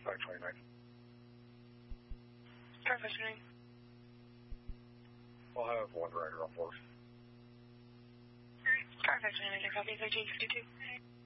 529. Car 529. We'll have one rider on board. Car 529, I copy 1352.